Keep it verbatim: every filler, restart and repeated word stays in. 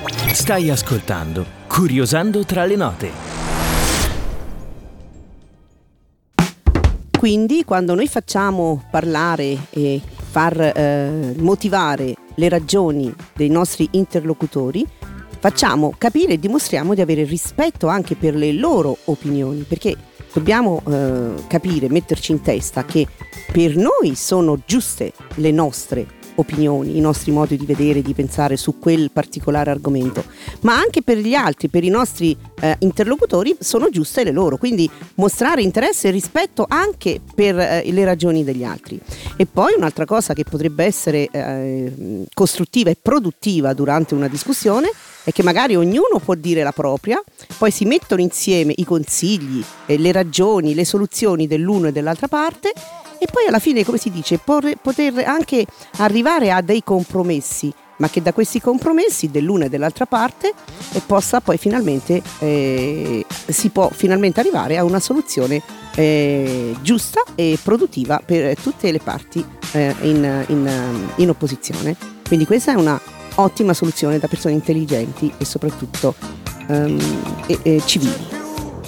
Stai ascoltando Curiosando tra le note. Quindi quando noi facciamo parlare e far eh, motivare le ragioni dei nostri interlocutori, facciamo capire e dimostriamo di avere rispetto anche per le loro opinioni, perché dobbiamo eh, capire, metterci in testa che per noi sono giuste le nostre opinioni, i nostri modi di vedere, di pensare su quel particolare argomento, ma anche per gli altri, per i nostri eh, interlocutori sono giuste le loro, quindi mostrare interesse e rispetto anche per eh, le ragioni degli altri. E poi un'altra cosa che potrebbe essere eh, costruttiva e produttiva durante una discussione è che magari ognuno può dire la propria, poi si mettono insieme i consigli, eh, le ragioni, le soluzioni dell'uno e dell'altra parte, e poi alla fine, come si dice, por- poter anche arrivare a dei compromessi, ma che da questi compromessi dell'una e dell'altra parte e possa poi finalmente eh, si può finalmente arrivare a una soluzione eh, giusta e produttiva per tutte le parti eh, in, in, in opposizione. Quindi questa è una ottima soluzione da persone intelligenti e soprattutto um, e, e civili.